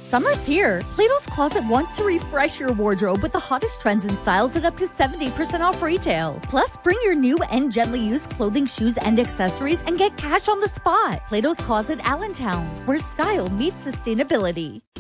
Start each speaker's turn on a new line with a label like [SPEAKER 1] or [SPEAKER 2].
[SPEAKER 1] Summer's here. Plato's Closet wants to refresh your wardrobe with the hottest trends and styles at up to 70% off retail. Plus, bring your new and gently used clothing, shoes, and accessories and get cash on the spot. Plato's Closet Allentown, where style meets sustainability.